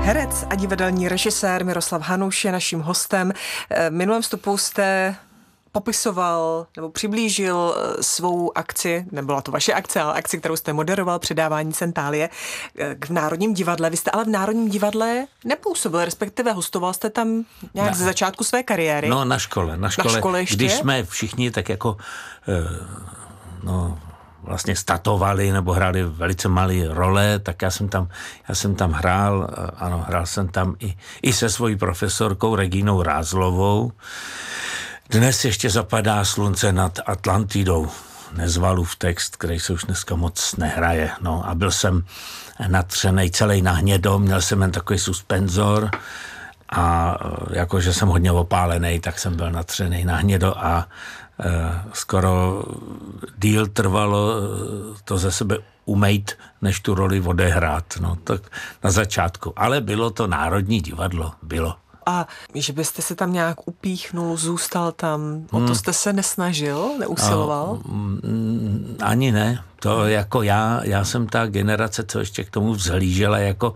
Herec a divadelní režisér Miroslav Hanuš je naším hostem. V minulém vstupu jste popisoval nebo přiblížil svou akci, nebyla to vaše akce, ale akci, kterou jste moderoval, předávání Centálie v Národním divadle. Vy jste ale v Národním divadle nepůsobil, respektive hostoval jste tam nějak ze začátku své kariéry. No na škole ještě? Když jsme všichni tak jako vlastně statovali nebo hráli velice malé role, tak já jsem tam hrál, ano, hrál jsem tam i se svojí profesorkou Regínou Rázlovou. Dnes ještě zapadá slunce nad Atlantidou, Nezvalův text, který se už dneska moc nehraje. No a byl jsem natřenej celý na hnědo, měl jsem jen takový suspenzor a jakože jsem hodně opálený, tak jsem byl natřenej na hnědo a skoro díl trvalo to ze sebe umejt, než tu roli odehrát. No tak na začátku. Ale bylo to Národní divadlo, bylo. A že byste se tam nějak upíchnul, zůstal tam, o to jste se nesnažil, neusiloval? Ani ne. To jako já jsem ta generace, co ještě k tomu vzhlížela jako